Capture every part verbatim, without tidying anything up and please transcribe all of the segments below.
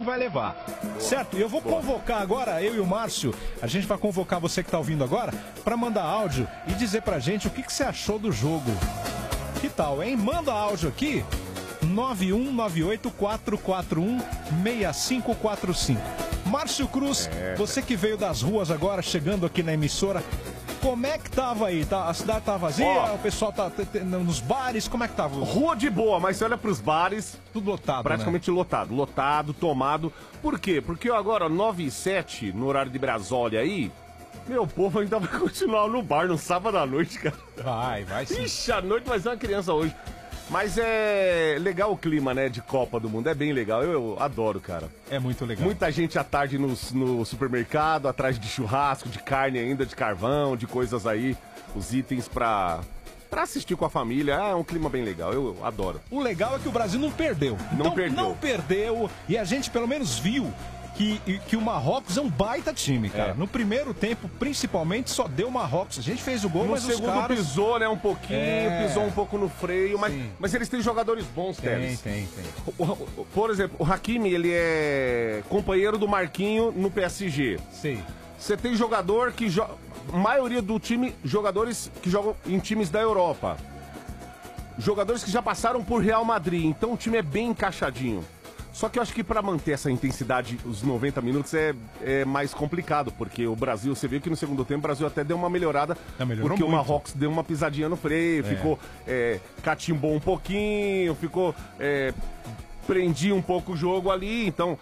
vai levar. Certo? E eu vou convocar agora, eu e o Márcio, a gente vai convocar você que tá ouvindo agora, pra mandar áudio e dizer pra gente o que, que você achou do jogo. Que tal, hein? Manda áudio aqui, nove um nove oito quatro quatro um seis cinco quatro cinco. Márcio Cruz, é, você que veio das ruas agora, chegando aqui na emissora, como é que tava aí? Tá, a cidade tá vazia? Oh, o pessoal tá nos bares? Como é que tava? Rua de boa, mas você olha pros bares... Tudo lotado, praticamente, né? lotado. Lotado, tomado. Por quê? Porque agora, nove e sete, no horário de Brasólia aí, meu povo ainda vai continuar no bar no sábado à noite, cara. Vai, vai sim. Ixi, à noite vai ser uma criança hoje. Mas é legal o clima, né, de Copa do Mundo, é bem legal, eu, eu adoro, cara. É muito legal. Muita gente à tarde no, no supermercado, atrás de churrasco, de carne ainda, de carvão, de coisas aí, os itens pra, pra assistir com a família, ah, é um clima bem legal, eu, eu adoro. O legal é que o Brasil não perdeu. Não então, perdeu. Não perdeu, e a gente pelo menos viu que, que o Marrocos é um baita time, cara. É. No primeiro tempo, principalmente, só deu o Marrocos. A gente fez o gol, no mas segundo os caras... pisou, né, um pouquinho, é... pisou um pouco no freio, mas, mas eles têm jogadores bons, Teles. Tem, tem, tem. O, o, por exemplo, o Hakimi, ele é companheiro do Marquinho no P S G. Sim. Você tem jogador que... Jo... maioria do time, jogadores que jogam em times da Europa. Jogadores que já passaram por Real Madrid, então o time é bem encaixadinho. Só que eu acho que para manter essa intensidade, os noventa minutos, é, é mais complicado, porque o Brasil, você viu que no segundo tempo o Brasil até deu uma melhorada, porque muito. O Marrocos deu uma pisadinha no freio, é. ficou, é, catimbou um pouquinho, ficou, é, prendia um pouco o jogo ali, então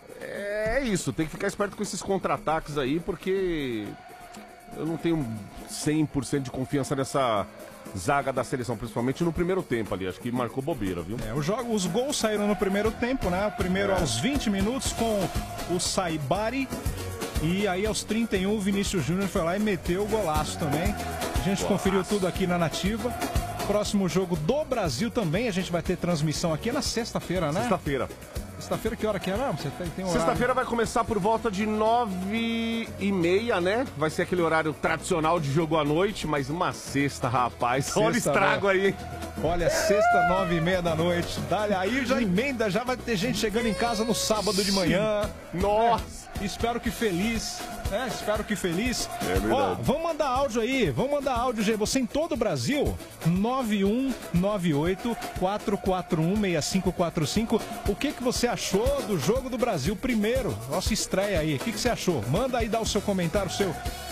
é isso, tem que ficar esperto com esses contra-ataques aí, porque eu não tenho cem por cento de confiança nessa zaga da seleção, principalmente no primeiro tempo ali, acho que marcou bobeira, viu? É, o jogo, os gols saíram no primeiro tempo, né? O primeiro é. aos vinte minutos com o Saibari, e aí aos trinta e um o Vinícius Júnior foi lá e meteu o golaço também. A gente golaço. conferiu tudo aqui na Nativa. Próximo jogo do Brasil também, a gente vai ter transmissão aqui na sexta-feira, né? Sexta-feira. Sexta-feira, que hora que é? Não, você tem, tem Sexta-feira vai começar por volta de nove e meia, né? Vai ser aquele horário tradicional de jogo à noite, mas uma sexta, rapaz. Sexta, olha o estrago, né? Aí, hein? Olha, sexta, nove e meia da noite. Dale, aí já emenda, já vai ter gente chegando em casa no sábado de manhã. Nossa! É, espero que feliz. É, espero que feliz. É verdade. Ó, vamos mandar áudio aí, vamos mandar áudio, G. Você em todo o Brasil, nove um nove oito quatro quatro um seis cinco quatro cinco. O que que você achou do jogo do Brasil primeiro? Nossa estreia aí, o que que você achou? Manda aí, dá o seu comentário, o seu,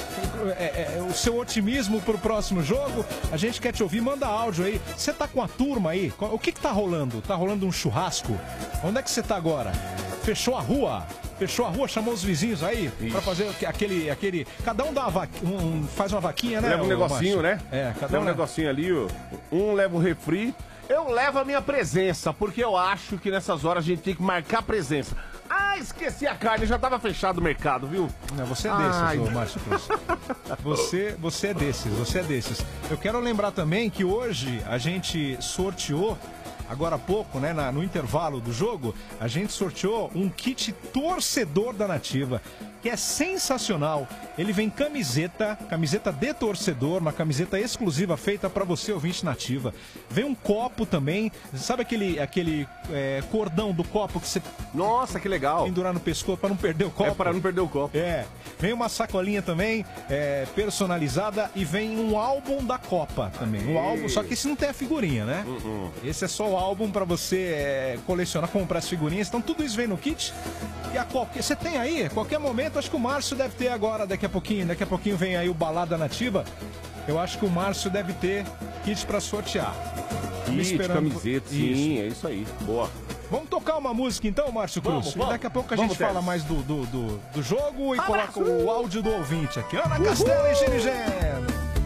é, é, o seu otimismo pro próximo jogo. A gente quer te ouvir, manda áudio aí. Você tá com a turma aí? O que que tá rolando? Tá rolando um churrasco? Onde é que você tá agora? Fechou a rua? Fechou a rua, chamou os vizinhos aí Ixi. pra fazer aquele, aquele... Cada um dá uma vaquinha, um, faz uma vaquinha, né? Leva um negocinho, Márcio? né? É, cada leva um um negocinho ali, um leva o refri. Eu levo a minha presença, porque eu acho que nessas horas a gente tem que marcar presença. Ah, esqueci a carne, já tava fechado o mercado, viu? Não, você é desses, ô Márcio Cruz. Você, você é desses, você é desses. Eu quero lembrar também que hoje a gente sorteou, agora há pouco, né, na, no intervalo do jogo, a gente sorteou um kit torcedor da Nativa, que é sensacional. Ele vem camiseta, camiseta de torcedor, uma camiseta exclusiva feita para você, ouvinte Nativa. Vem um copo também, sabe aquele, aquele é, cordão do copo que você... Nossa, que legal! Pendurar no pescoço para não perder o copo. É para não perder o copo. É. Vem uma sacolinha também, é, personalizada, e vem um álbum da Copa também. Um álbum, só que esse não tem a figurinha, né? Uh-uh. Esse é só o álbum para você é, colecionar, comprar as figurinhas. Então tudo isso vem no kit. E a qualquer, você tem aí, a qualquer momento, acho que o Márcio deve ter agora, daqui a pouquinho, daqui a pouquinho vem aí o Balada Nativa. Eu acho que o Márcio deve ter kit para sortear. Kit, camiseta, sim, é isso aí. Boa. Vamos tocar uma música então, Márcio Cruz? Vamos, vamos. E daqui a pouco a vamos gente ter. fala mais do, do, do, do jogo e Abraço. coloca o áudio do ouvinte aqui. Ana Castela e Girigem.